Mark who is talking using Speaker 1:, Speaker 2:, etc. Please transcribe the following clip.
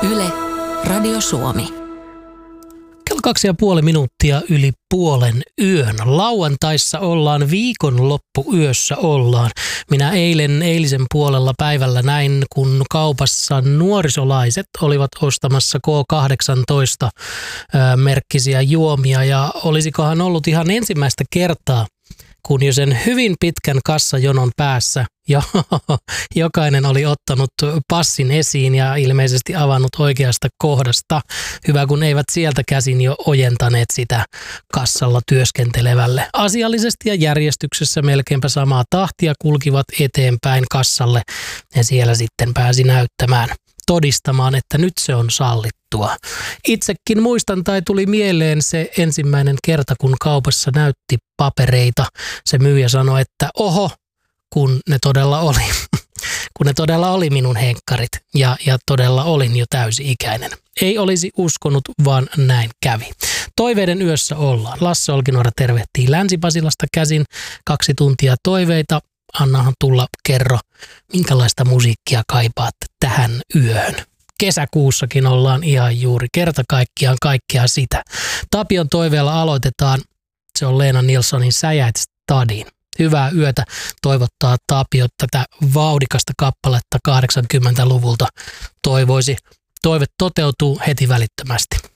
Speaker 1: Yle, Radio Suomi.
Speaker 2: Kello 2,5 yli puolen yön. Lauantaissa ollaan, viikonloppuyössä ollaan. Minä eilisen puolella päivällä näin, kun kaupassa nuorisolaiset olivat ostamassa K18 merkkisiä juomia. Ja olisikohan ollut ihan ensimmäistä kertaa, kun jo sen hyvin pitkän kassajonon päässä jokainen oli ottanut passin esiin ja ilmeisesti avannut oikeasta kohdasta. Hyvä, kun eivät sieltä käsin jo ojentaneet sitä kassalla työskentelevälle. Asiallisesti ja järjestyksessä melkeinpä samaa tahtia kulkivat eteenpäin kassalle ja siellä sitten pääsi näyttämään, todistamaan, että nyt se on sallittua. Itsekin muistan tai tuli mieleen se ensimmäinen kerta, kun kaupassa näytti papereita. Se myyjä sanoi, että oho, kun ne todella oli minun henkkarit ja todella olin jo täysi-ikäinen. Ei olisi uskonut, vaan näin kävi. Toiveiden yössä ollaan. Lasse Olkinuora tervehtii Länsi-Pasilasta käsin. 2 tuntia toiveita. Annahan tulla, kerro, minkälaista musiikkia kaipaat tähän yöhön. Kesäkuussakin ollaan ihan juuri kerta kaikkiaan sitä. Tapion toiveella aloitetaan. Se on Leena Nilssonin Säjät stadin. Hyvää yötä toivottaa Tapio tätä vauhdikasta kappaletta 80-luvulta. Toivoisi. Toive toteutuu heti välittömästi.